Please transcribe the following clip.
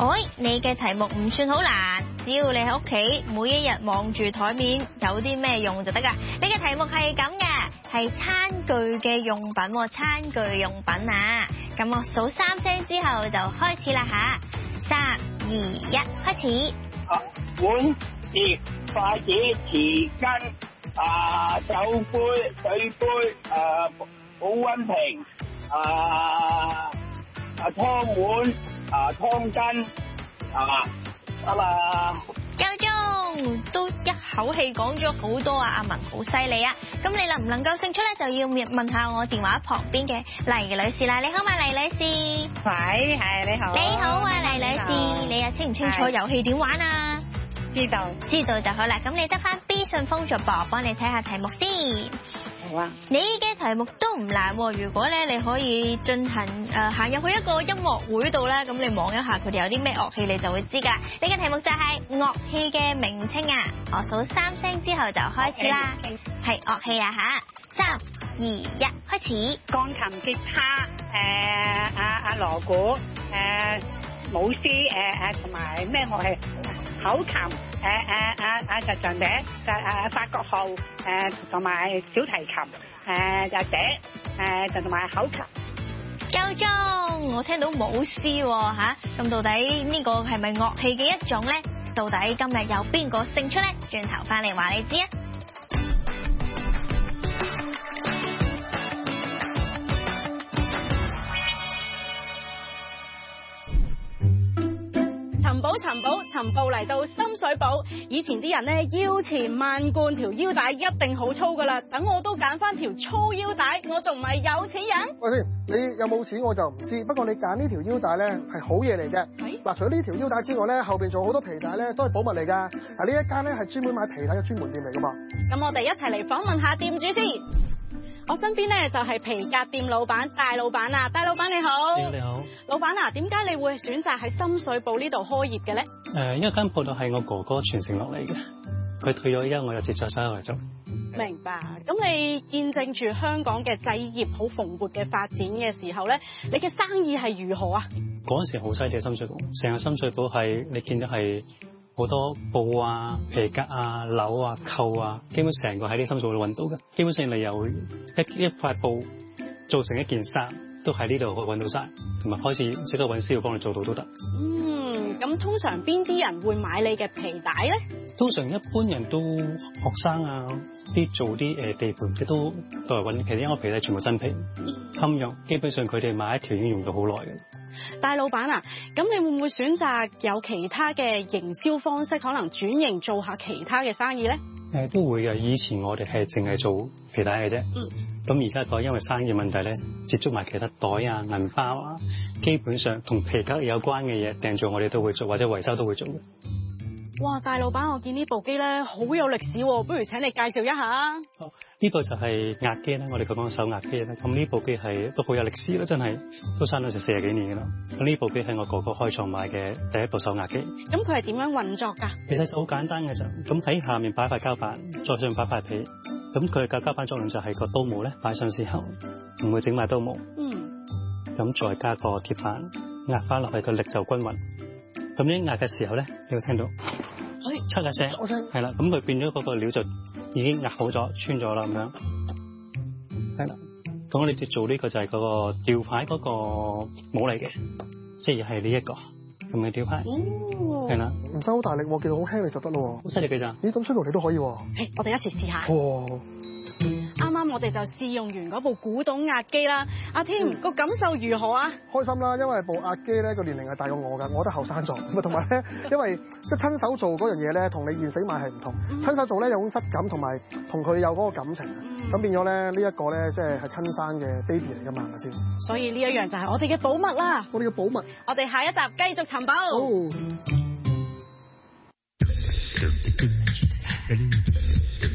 哎，你嘅題目唔算好難，只要你喺屋企每一日望住台面有啲咩用就得㗎。你嘅題目係咁嘅，係餐具嘅用品，餐具用品啊。咁我數3聲之後就開始啦吓，3、2、1，開始。 碗、碟、筷子、匙羹、酒杯、水杯、保溫瓶、湯碗、湯巾，得啦。 夠鐘，都一口氣講咗好多啊！阿文好犀利啊！咁你能唔能夠勝出咧，就要問下我電話旁邊嘅黎女士啦。你好嘛，黎女士？ 喂，係你好。 你好啊，黎女士，你又清唔清楚遊戲點玩啊？ 知道就好啦。咁你得翻 B 信封咗噃，幫你睇下題目先。 好啊。 你嘅題目都唔難喎，如果咧你可以進行行入去一個音樂會度咧，咁你望一下佢哋有啲咩樂器，你就會知㗎。你嘅題目就係樂器嘅名稱啊！我數3聲之後就開始啦。係樂器啊吓，3、2、1，開始。 鋼琴、吉他、鑼鼓、舞獅、同埋咩樂器？口琴、長笛、法國號、同埋小提琴、笛、同埋口琴。 夠鐘，我聽到舞獅喎吓，咁到底呢個係咪樂器嘅一種咧？到底今日有邊個勝出咧？轉頭翻嚟話你知啊！ 尋寶嚟到深水埗，以前啲人咧腰纏萬貫，條腰帶一定好粗噶啦。等我都揀翻條粗腰帶，我仲唔係有錢人？ 喂先，你有冇錢我就唔知，不過你揀呢條腰帶咧係好嘢嚟嘅。嗱，除咗呢條腰帶之外咧，後邊仲有好多皮帶咧都係寶物嚟噶。嗱，呢一間咧係專門買皮帶嘅專門店嚟噶嘛。 咁我哋一齊嚟訪問下店主先。我身邊咧就係皮革店老闆戴老闆啊，戴老闆你好。 你好。 老闆啊，點解你會選擇喺深水埗呢度開業嘅咧？ 因為間鋪頭係我哥哥傳承落嚟嘅，佢退咗，而家我又接咗手嚟做。 明白。咁你見證住香港嘅製業好蓬勃嘅發展嘅時候咧，你嘅生意係如何啊？ 嗰陣時好犀利，深水埗，成個深水埗係你見到係好多布啊、皮革啊、紐啊、扣啊，基本成個喺啲深水埗度揾到嘅。基本上你由一塊布做成一件衫，都喺呢度揾到晒，同埋開始即刻揾師傅幫你做到都得。 咁通常邊啲人會買你嘅皮帶咧？ 通常一般人都學生啊，啲做啲地盤嘅都嚟揾，其實因為皮帶全部真皮，襟用，基本上佢哋買一條已經用到好耐嘅。 大老闆啊，咁你會唔會選擇有其他嘅營銷方式，可能轉型做下其他嘅生意咧？ 都會嘅。以前我哋係淨係做皮帶嘅啫。咁而家個因為生意問題咧，接觸埋其他袋啊、銀包啊，基本上同皮革有關嘅嘢訂做我哋都會做，或者維修都會做嘅。 哇，大老闆，我見呢部機咧好有歷史喎，不如請你介紹一下。 呢個就係壓機啦，我哋講手壓機啦。咁呢部機係都好有歷史啦，真係都生咗成40幾年嘅啦。咁呢部機係我哥哥開廠買嘅第一部手壓機。咁佢係點樣運作㗎？ 其實好簡單嘅啫。咁喺下面擺塊膠板，再上擺塊皮。咁佢嘅膠板作用就係個刀模咧擺上時候唔會整埋刀模。咁再加個鐵板壓翻落去，個力就均勻。咁樣壓嘅時候咧，你會聽到嚓一聲，係啦，咁佢變咗嗰個料就已經壓好咗，穿咗啦咁樣，係啦。咁我哋就做呢個就係嗰個吊牌嗰個模嚟嘅，即係係呢一個咁嘅吊牌，係啦。 唔使好大力喎，見到好輕力就得咯。 好犀利嘅咋？ 咦，咁吹到你都可以喎。 我哋一齊試下。 啱啱我哋就試用完嗰部古董壓機啦，阿添個感受如何啊？ 開心啦，因為部壓機咧個年齡係大過我㗎，我覺得後生咗。咁同埋咧，因為即係親手做嗰樣嘢咧，同你現成買係唔同。親手做咧有種質感，同埋同佢有嗰個感情。咁變咗咧呢一個咧，即係親生嘅 baby 嚟㗎嘛，係咪先？ 所以呢一樣就係我哋嘅寶物啦。 我哋嘅寶物。 我哋下一集繼續尋寶。